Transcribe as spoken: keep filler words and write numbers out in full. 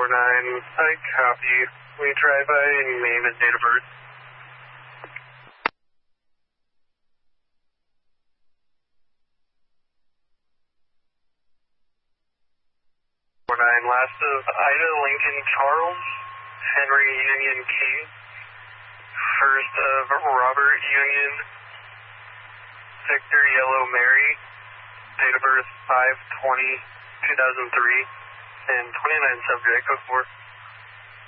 nine, I copy. We try by name and date of birth. four nine, last of Ida Lincoln Charles, Henry Union King, first of Robert Union, Victor Yellow Mary, date of birth five twenty two thousand three, and twenty-nine subject, code four.